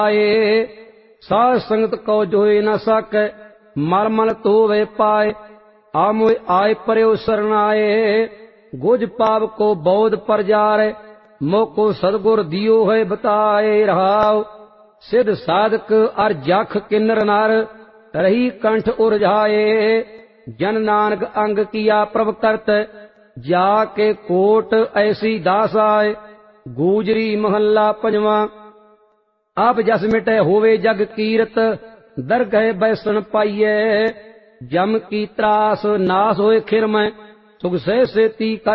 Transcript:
आए। साध संगत को जोए न साकै, मल मल तोवे पाए। आमोय आय पर्यो सरनाए, गुज पाव को बौध परजारे। मोको सदगुर दियो है बताए रहाव। सिद्ध साधक अर जख किन्नर नर, रही कंठ उरझाए। जन नानक अंग किया प्रभ करत, जाके कोट ऐसी दास आए। गूजरी महला पंजवा। आप जस मिटे होवे जग कीरत, दरगह बैसन पाइये। जम की त्रास नास होए खिर में, सुख से ती कर